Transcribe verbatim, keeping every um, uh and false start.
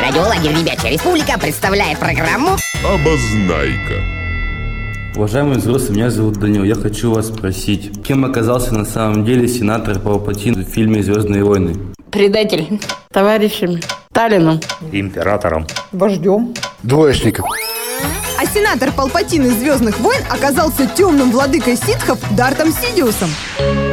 Радиолагерь «Ребячья Республика» представляет программу «Обознайка». Уважаемые взрослые, меня зовут Данил. Я хочу вас спросить, кем оказался на самом деле сенатор Палпатин в фильме «Звездные войны»? Предатель. Товарищем Сталином. Императором. Вождем. Двоечником. А сенатор Палпатин из «Звездных войн» оказался темным владыкой ситхов Дартом Сидиусом.